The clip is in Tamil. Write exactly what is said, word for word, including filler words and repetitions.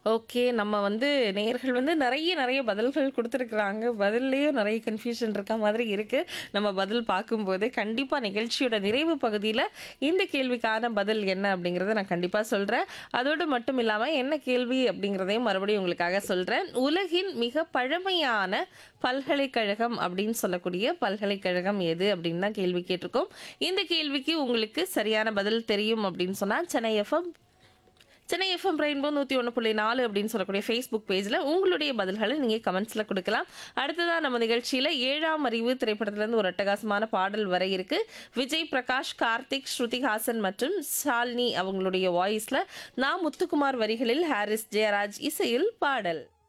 ஓகே. நம்ம வந்து நேயர்கள் வந்து நெறைய, நெறைய பதில்கள் குடுத்துருக்காங்க. பதில்லயும் நெறைய கன்ஃப்யூஷன் இருக்க மாதிரி இருக்கு. நம்ம பதில் பார்க்கும்போது, கண்டிப்பா நிகழ்ச்சியோட நிறைவு பகுதியில இந்த கேள்விக்கான பதில் என்ன அப்படிங்கிறத நான் கண்டிப்பா சொல்றேன். அதோடு மட்டும் இல்லாம என்ன கேள்வி அப்படிங்கிறதையும் மறுபடியும் உங்களுக்காக சொல்றேன். உலகின் மிக பழமையான பல்கலைக்கழகம் அப்படின்னு சொல்லக்கூடிய பல்கலைக்கழகம் எது அப்படின்னு தான் கேள்வி கேட்டிருக்கோம். இந்த கேள்விக்கு உங்களுக்கு சரியான பதில் தெரியும் அப்படின்னு சொன்னா, Chennai FM Chennai FM rainbow நூற்றி ஒன்று புள்ளி நாலு அப்படின்னு சொல்லக்கூடிய ஃபேஸ்புக் பேஜில் உங்களுடைய பதில்களை நீங்கள் கமெண்ட்ஸில் கொடுக்கலாம். அடுத்ததாக நம்ம நிகழ்ச்சியில் ஏழாம் அறிவு திரைப்படத்திலேருந்து ஒரு அட்டகாசமான பாடல் வர இருக்கு. விஜய் பிரகாஷ், கார்த்திக், ஸ்ருதிஹாசன் மற்றும் ஷாலினி அவங்களுடைய வாய்ஸில் நான் முத்துக்குமார் வரிகளில் ஹாரிஸ் ஜெயராஜ் இசையில் பாடல்.